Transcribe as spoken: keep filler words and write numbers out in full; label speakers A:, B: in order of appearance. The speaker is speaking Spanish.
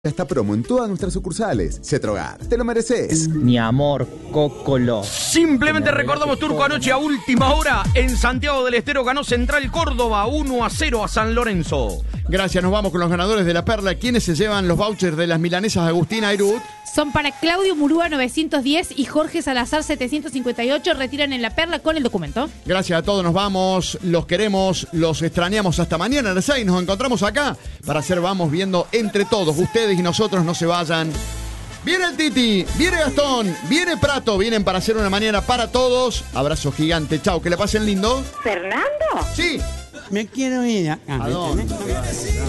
A: Esta promo en todas nuestras sucursales. Cetrogar, te lo mereces.
B: Mi amor, Cocolo.
C: Simplemente recordamos Turco anoche a última hora en Santiago del Estero ganó Central Córdoba uno a cero a San Lorenzo.
D: Gracias, nos vamos con los ganadores de la Perla. ¿Quiénes se llevan los vouchers de las milanesas Agustín Airut?
E: Son para Claudio Murúa novecientos diez y Jorge Salazar setecientos cincuenta y ocho. Retiran en la Perla con el documento.
D: Gracias a todos, nos vamos, los queremos, los extrañamos hasta mañana a las seis. Nos encontramos acá para hacer Vamos Viendo entre todos. Ustedes y nosotros no se vayan. Viene el Titi, viene Gastón, viene Prato, vienen para hacer una mañana para todos. Abrazo gigante, chau, que le pasen lindo.
F: ¿Fernando?
D: Sí.
G: Me quiero ir.
D: ¿A dónde?